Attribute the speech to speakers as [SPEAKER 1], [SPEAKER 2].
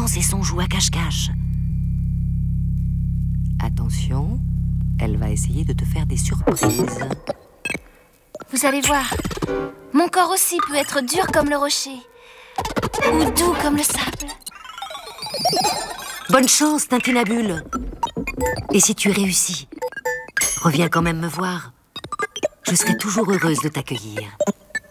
[SPEAKER 1] chance et son joue à cache-cache. Attention, elle va essayer de te faire des surprises.
[SPEAKER 2] Vous allez voir, mon corps aussi peut être dur comme le rocher, ou doux comme le sable.
[SPEAKER 1] Bonne chance, Tintinabule. Et si tu réussis, reviens quand même me voir. Je serai toujours heureuse de t'accueillir.